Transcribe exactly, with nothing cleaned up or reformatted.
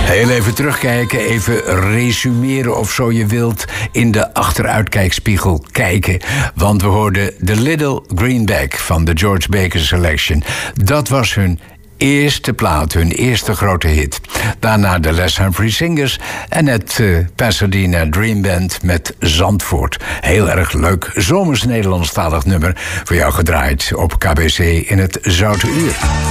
Heel even terugkijken, even resumeren of zo je wilt, in de achteruitkijkspiegel kijken. Want we hoorden The Little Greenback van de George Baker Selection. Dat was hun eerste plaat, hun eerste grote hit. Daarna de Les Humphrey Singers en het uh, Pasadena Dream Band met Zandvoort. Heel erg leuk zomers Nederlandstalig nummer voor jou gedraaid op K B C in het Zoute Uur.